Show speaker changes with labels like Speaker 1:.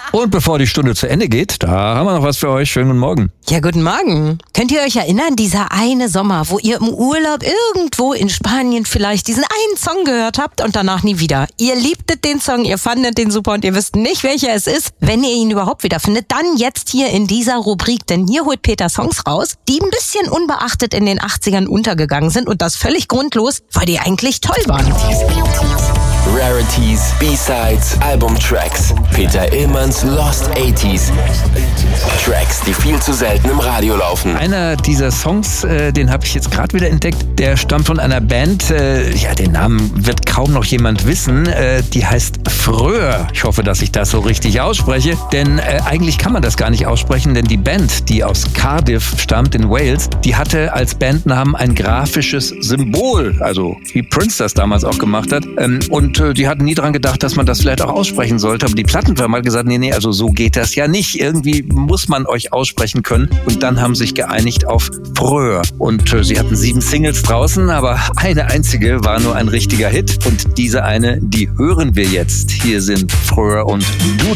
Speaker 1: Und bevor die Stunde zu Ende geht, da haben wir noch was für euch. Schönen guten Morgen.
Speaker 2: Ja, guten Morgen. Könnt ihr euch erinnern, dieser eine Sommer, wo ihr im Urlaub irgendwo in Spanien vielleicht diesen einen Song gehört habt und danach nie wieder? Ihr liebtet den Song, ihr fandet den super und ihr wisst nicht, welcher es ist. Wenn ihr ihn überhaupt wiederfindet, dann jetzt hier in dieser Rubrik. Denn hier holt Peter Songs raus, die ein bisschen unbeachtet in den 80ern untergegangen sind und das völlig grundlos, weil die eigentlich toll waren.
Speaker 3: Rarities, B-Sides, Albumtracks. Peter Illmanns Lost 80s. Tracks, die viel zu selten im Radio laufen.
Speaker 1: Einer dieser Songs, den habe ich jetzt gerade wieder entdeckt, der stammt von einer Band, den Namen wird kaum noch jemand wissen, die heißt Fröhr. Ich hoffe, dass ich das so richtig ausspreche, denn eigentlich kann man das gar nicht aussprechen, denn die Band, die aus Cardiff stammt in Wales, die hatte als Bandnamen ein grafisches Symbol, also wie Prince das damals auch gemacht hat, und die hatten nie dran gedacht, dass man das vielleicht auch aussprechen sollte, aber die Plattenfirma hat gesagt, nee, also so geht das ja nicht, irgendwie muss man euch aussprechen können, und dann haben sich geeinigt auf Fröhr, und sie hatten 7 Singles draußen, aber eine einzige war nur ein richtiger Hit, und diese eine, die hören wir jetzt. Hier sind Fröhr und Du